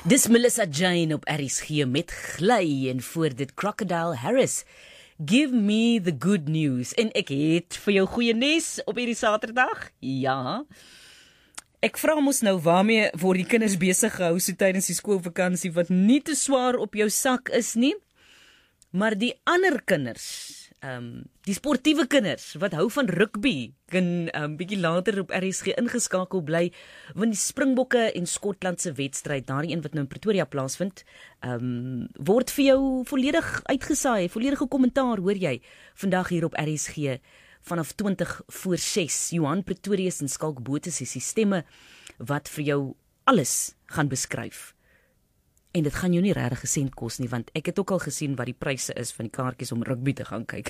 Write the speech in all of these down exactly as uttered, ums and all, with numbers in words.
Dis Melissa Jane op R S G met Gly en voor dit Crocodile Harris. Give me the good news. En ek het vir jou goeie nuus op hierdie Saterdag. Ja. Ek vra mos nou waarmee word die kinders besig gehou so tydens die skoolvakansie wat nie te swaar op jou sak is nie. Maar die ander kinders, um, die sportiewe kinders wat hou van rugby, kan um, bietjie later op R S G ingeskakel bly, want die Springbokke en Skotland se wedstryd, daardie een wat nou in Pretoria plaasvind, um, word vir jou volledig uitgesaai, volledige kommentaar hoor jy vandag hier op R S G vanaf twintig voor ses. Johan Pretorius en Skalk Botha is die stemme wat vir jou alles gaan beskryf. En dit gaan jou nie regtig 'n sent kos nie, want ek het ook al gesien wat die pryse is van die kaartjies om rugby te gaan kyk.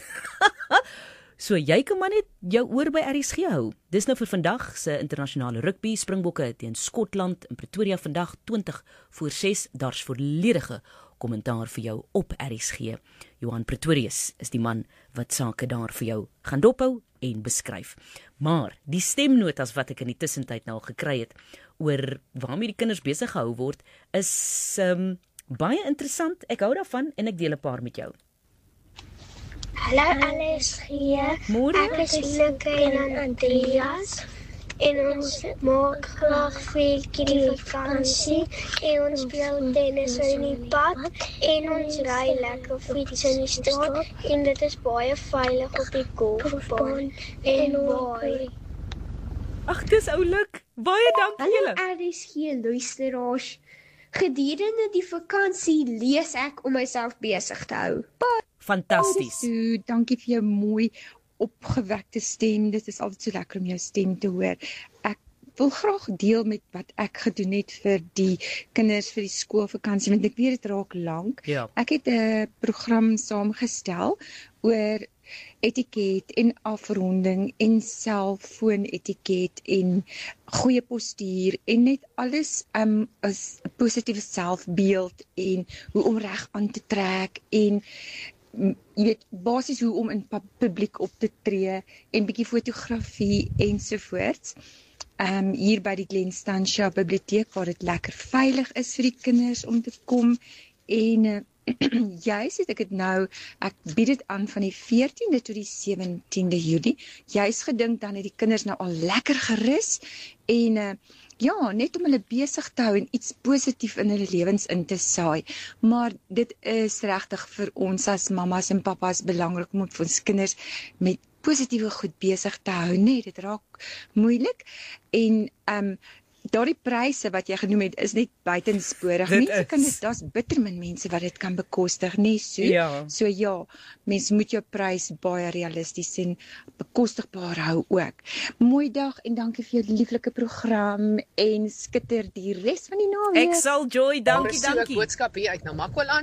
So jy kan maar net jou oor by R S G hou. Dis nou vir vandag se internasionale rugby, Springbokke teen Skotland in Pretoria vandag twintig voor ses. Daar's volledige kommentaar vir jou op R S G. Johan Pretorius is die man wat sake daar vir jou gaan dophou en beskryf. Maar die stemnotas wat ek in die tussentyd nou al gekry het oor waarmee die kinders besig gehou word, is um, baie interessant. Ek hou daarvan en ek deel 'n paar met jou. Hallo R S G. Môre. Ek is Luke en Andreas. En ons maak graag veeltjie die vakansie. En ons speel tennis in die pad. En ons ry lekker fiets in die straat. En dit is baie veilig op die golfbaan. En baie. Ag, dis oulik. Baie dankie julle. Hallo R S G luisteraars. Gedurende die vakansie lees ek om myself besig te hou. Fantasties. So, dankie vir jou mooi opgewekte stem. Dit is altyd so lekker om jou stem te hoor. Ek wil graag deel met wat ek gedoen het vir die kinders vir die skoolvakansie, want ek weet dit raak lank. Ja. Ek het 'n program saamgestel oor etiket en afronding en selfoonetiket en goeie postuur en net alles um, as 'n positiewe selfbeeld en hoe om reg aan te trek en jy weet, basies hoe om in publiek op te tree en bietjie fotografie ensovoorts. Um, hier by die Glen Stansha biblioteek waar dit lekker veilig is vir die kinders om te kom en uh, juis het ek het nou, ek bied dit aan van die veertiende tot die sewentiende Julie, juis gedink dan het die kinders nou al lekker gerus en uh, ja, net om hulle besig te hou en iets positief in hulle lewens in te saai. Maar dit is regtig vir ons as mamas en papas belangrik om vir ons kinders met positiewe goed besig te hou. Nee, dit raak moeilik. En um, daardie pryse wat jy genoem het, is net buitensporig. Dit Mense is. kan dit, daar's bitter min mense wat dit kan bekostig, nee, so. Ja. So ja, mense moet jou prys baie realisties en bekostigbaar hou ook. Mooi dag en dankie vir jou lieflike program en skitter die res van die naweek. Ek sal joy, dankie, Daar is so 'n dankie. boodskap hier uit Namakwa land.